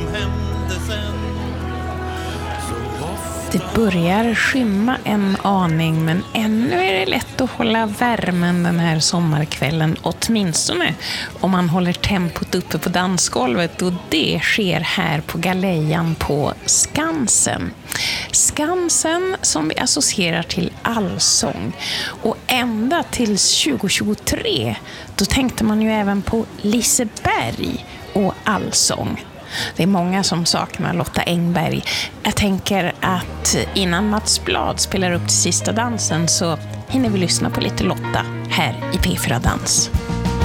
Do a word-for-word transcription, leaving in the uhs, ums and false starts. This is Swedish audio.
hände sen. Så ofta... Det börjar skymma en aning, men ännu är det lätt att hålla värmen den här sommarkvällen, åtminstone om man håller tempot uppe på dansgolvet, och det sker här på Galejan på Skansen. Skansen som vi associerar till allsång, och ända till tjugo tjugotre då tänkte man ju även på Liseberg och allsång. Det är många som saknar Lotta Engberg. Jag tänker att innan Mats Blad spelar upp till sista dansen så hinner vi lyssna på lite Lotta här i P fyra Dans.